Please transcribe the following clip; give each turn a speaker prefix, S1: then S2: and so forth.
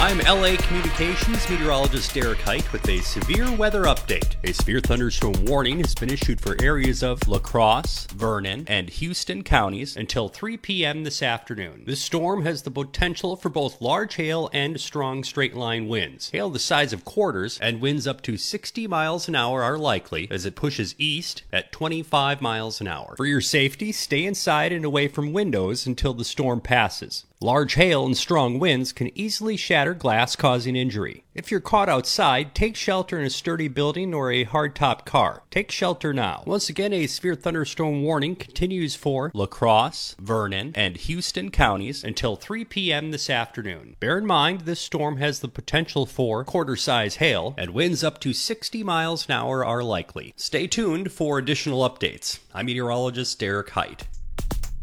S1: I'm LA Communications meteorologist Derek Height with a severe weather update. A severe thunderstorm warning has been issued for areas of La Crosse, Vernon, and Houston counties until 3 p.m. this afternoon. This storm has the potential for both large hail and strong straight-line winds. Hail the size of quarters and winds up to 60 miles an hour are likely as it pushes east at 25 miles an hour. For your safety, stay inside and away from windows until the storm passes. Large hail and strong winds can easily shatter glass, causing injury. If you're caught outside, take shelter in a sturdy building or a hardtop car. Take shelter now. Once again, a severe thunderstorm warning continues for La Crosse, Vernon, and Houston counties until 3 p.m. this afternoon. Bear in mind, this storm has the potential for quarter-size hail, and winds up to 60 miles an hour are likely. Stay tuned for additional updates. I'm meteorologist Derek Height.